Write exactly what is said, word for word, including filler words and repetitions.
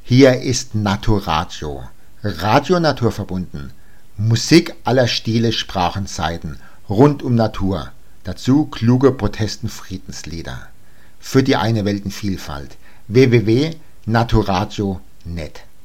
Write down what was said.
Hier ist Naturadio, Radio naturverbunden, Musik aller Stile, Sprachen, Zeiten, rund um Natur, dazu kluge Protesten, Friedenslieder. Für die eine Weltenvielfalt. w w w punkt naturadio punkt net